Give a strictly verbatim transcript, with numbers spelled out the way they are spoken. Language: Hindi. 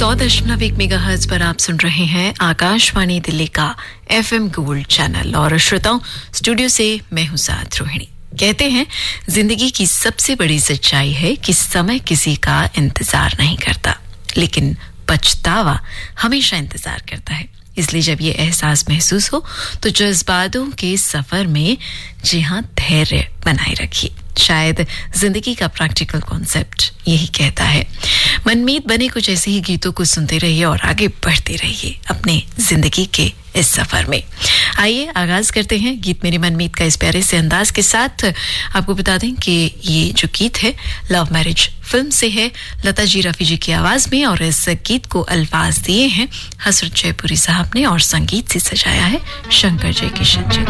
सौ दशमलव एक मेगाहर्ट्ज पर आप सुन रहे हैं आकाशवाणी दिल्ली का एफएम गोल्ड चैनल और श्रोताओं स्टूडियो से मैं हूं साथ रोहिणी। कहते हैं जिंदगी की सबसे बड़ी सच्चाई है कि समय किसी का इंतजार नहीं करता, लेकिन पछतावा हमेशा इंतजार करता है। इसलिए जब ये एहसास महसूस हो तो जज्बातों के सफर में जी हाँ धैर्य बनाए रखिए। शायद जिंदगी का प्रैक्टिकल कॉन्सेप्ट यही कहता है। मनमीत बने कुछ ऐसे ही गीतों को सुनते रहिए और आगे बढ़ते रहिए अपने जिंदगी के इस सफर में। आइए आगाज करते हैं गीत मेरी मनमीत का इस प्यारे से अंदाज के साथ। आपको बता दें कि ये जो गीत है लव मैरिज फिल्म से है, लता जी रफी जी की आवाज में, और इस गीत को अल्फाज दिए हैं हसरत जयपुरी साहब ने और संगीत से सजाया है शंकर जयकिशन जी।